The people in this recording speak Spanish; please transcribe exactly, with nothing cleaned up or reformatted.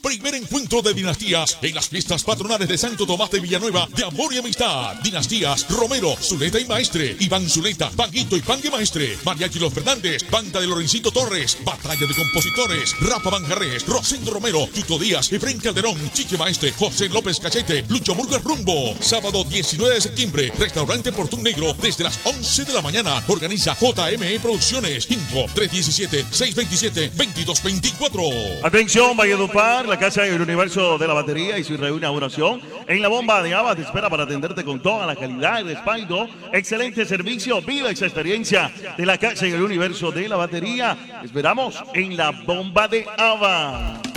Primer encuentro de dinastías en las fiestas patronales de Santo Tomás de Villanueva de Amor y Amistad. Dinastías Romero, Zuleta y Maestre, Iván Zuleta, Paguito y Pangue Maestre, Mariachi Los Fernández, Banda de Lorencito Torres, Batalla de Compositores, Rafa Manjarres, Rosendo Romero, Tuto Díaz, Efraín Calderón, Chique Maestre, José López Cachete, Lucho Murgas Rumbo. Sábado diecinueve de septiembre, Restaurante Portún Negro desde las once de la mañana. Organiza J M E Producciones. cinco tres uno siete, seis dos siete, dos dos dos cuatro. Atención, Valledupar, la Casa del Universo de la Batería y su reinauguración en la Bomba de Ava te espera para atenderte con toda la calidad y respaldo. Excelente servicio, viva esa experiencia de la Casa del Universo de la Batería. Esperamos en la Bomba de Ava.